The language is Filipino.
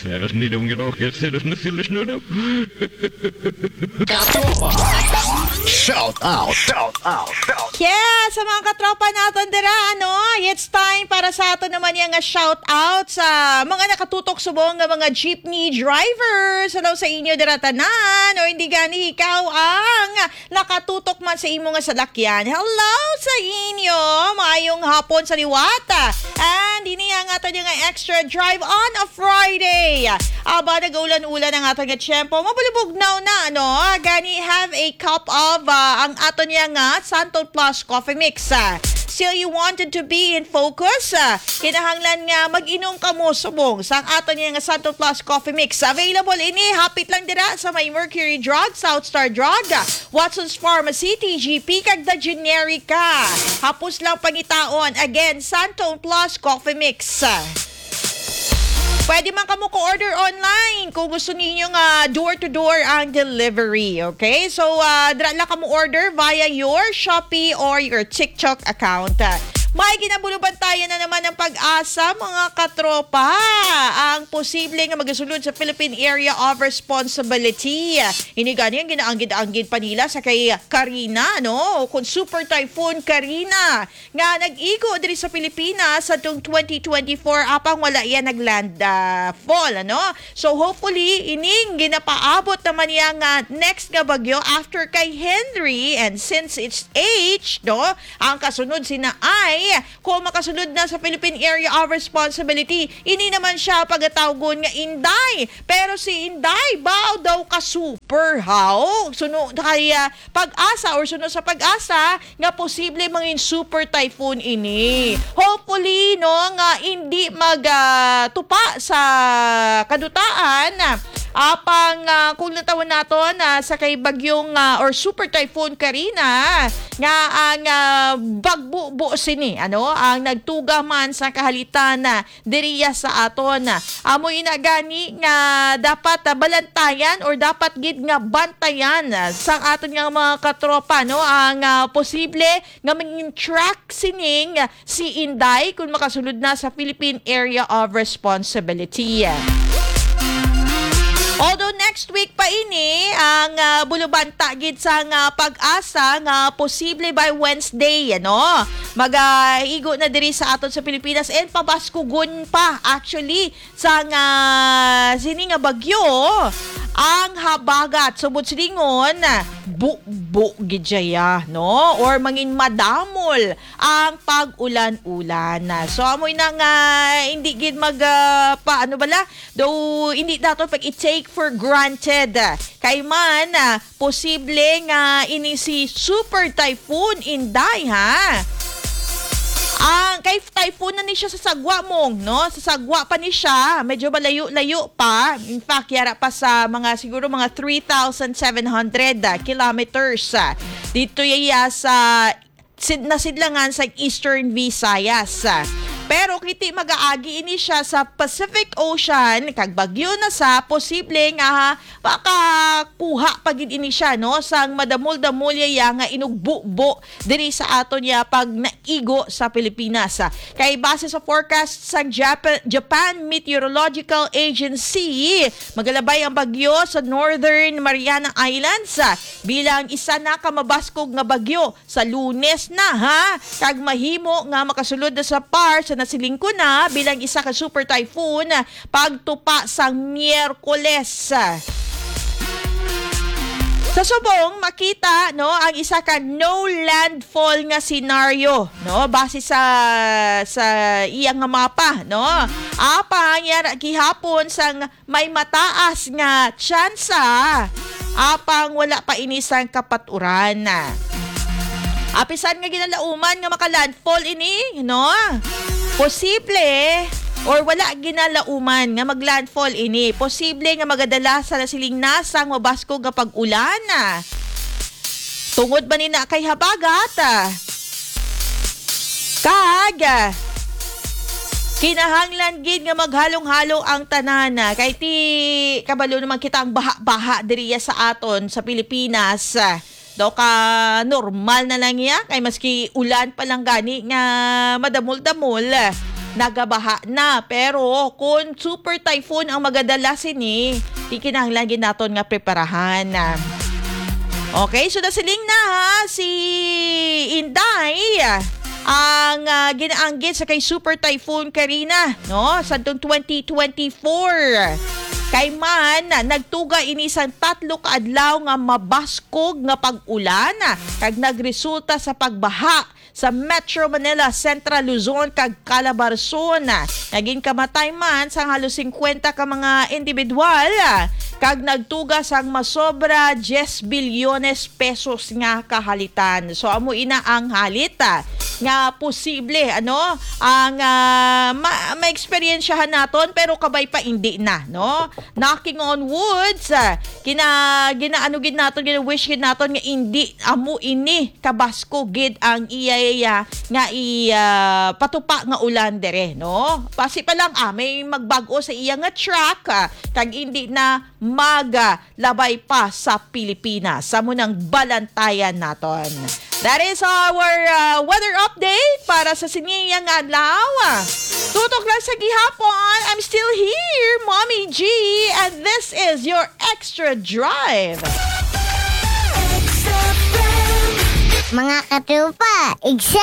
Seras ni dong ginokit, seras na sila na. Shout out, shout out, shout out. Yeah, sa mga katropa natin dira, it's time para sa ato naman yung shout out sa mga nakatutok subong nga mga jeepney drivers. Hello sa inyo dira tanan, o hindi gani ikaw ang nakatutok man sa imo nga salakyan. Hello sa inyo, maayong hapon sa liwata. And ini ang ato nga extra drive on a Friday. Aba, nag-ulan-ulan ang ato nga tiyempo. Mabulubugnaw na, gani have a cup of ang ato niya nga Santo Plus Coffee Mix. Still you wanted to be in focus? Kinahanglan nga mag-inom ka mo subong sa ato niya nga Santo Plus Coffee Mix. Available ini, hapit lang dira sa may Mercury Drug, South Star Drug, Watson's Pharmacy, TGP, kag the Generica. Hapos lang pangitaon. Again, Santo Plus Coffee Mix. Pwede man kamo ko order online kung gusto niyo nga door-to-door ang delivery, okay? So, dra lang kamo order via your Shopee or your TikTok account. May ginabuluban tayo na naman ng pag-asa, mga katropa. Ang posible nga magasulod sa Philippine Area of Responsibility. Inigani ang ginaanggid-anggid pa nila sa kay Karina, kung Super Typhoon Karina nga nag-igo diri sa Pilipinas sa 2024 apang wala yan nagland fall, So hopefully ining ginapaabot naman yang next nga bagyo after kay Henry, and since it's H, ang kasunod sina ay kung makasunod na sa Philippine Area of Responsibility, ini naman siya pagatawgon nga Inday. Pero si Inday, bao daw ka super, how? Sunod kaya pag-asa or sunod sa pag-asa nga posible mangin super typhoon ini. Hopefully, nga hindi magtupa sa kadutaan apang kung natawan naton sa kay bagyong or super typhoon Karina nga ang bagbubo sini ang nagtuga man sa kahalitan diriya sa aton. Amo inagani nga dapat balantayan or dapat gid nga bantayan sa aton nga mga katropa ang posible nga maging track sining si Inday kung makasulod na sa Philippine Area of Responsibility. Although next week pa ini ang bulubanta gid sa pag-asa nga posible by Wednesday, mag-igo na diri sa aton sa Pilipinas and pabaskugon pa actually sa sini nga bagyo ang habagat subod silingon bu gidjaya or mangin madamol ang pag-ulan-ulan. So amoy na nga hindi gid paano bala though hindi dato pag i-take for granted kay man posible nga ini si super typhoon Inday ang kay typhoon na ni siya sa sagwa mong, Sa sagwa pa ni siya, medyo malayo-layo pa. In fact, yara pa sa siguro mga 3,700 kilometers. Dito yaya sa nasidlangan sa Eastern Visayas. Pero kiti mag-aagi ini siya sa Pacific Ocean, kag bagyo na sa posible nga makakuha pagid ini siya sang madamol-damol nga inugbo diri sa aton niya pag naigo sa Pilipinas. Kay base sa forecast sa Japan Meteorological Agency, magalabay ang bagyo sa Northern Mariana Islands bilang isa na ka mabaskog nga bagyo sa Lunes na kag mahimo nga makasulod na sa par sa nasiling ko na bilang isa ka super typhoon pagtupa sang Miyerkules. Sa subong makita ang isa ka no landfall nga scenario base sa iyang nga mapa apang yara gihapon sang may mataas nga tsansa apang wala pa inisang kapaturan. Apisan nga ginalauman nga maka-landfall ini, posible or wala ginalauman nga mag-landfall ini. Posible nga magadala sa nasiling nasang mabaskog nga pag-ulan. Tungod ba nina kay habagat? Kag kinahanglan gid nga maghalong-halo ang tanan kay ti kabalo naman kita ang baha-baha diriya sa aton sa Pilipinas. Daw ka normal na lang kay maski ulan pa lang gani nga madamol-damol nagabaha na. Pero kung super typhoon ang magadala sini, di kinahanglan naton nga preparahan. Okay, so nasiling na ha, si Inday ang ginaanggit sa kay Super Typhoon Karina, no? Sa 2024. Kay man, nagtuga inisan 3 kaadlaw nga mabaskog nga pag-ulan kag nagresulta sa pagbaha sa Metro Manila, Central Luzon kag Calabarzon. Naging kamatay man sa halos 50 ka mga individual kag nagtuga sang masobra 10 bilyones pesos nga kahalitan. So amo ina ang halita nga posible ang ma-experiensyahan naton pero kabay pa hindi na, no? Knocking on woods, ginaano gid naton, gina-wish gid naton nga hindi amo ini kabasko gid ang iya nga patupa nga ulan dere, no? Pasi pa lang may magbag-o sa iya nga track kag hindi na maglabay pa sa Pilipinas. Sa munang balantayan naton. That is our weather update para sa siniyang adlaw. Tutok lang sa gihapon. I'm still here, Mommy G, and this is your Extra Drive. Mga katupa, excited!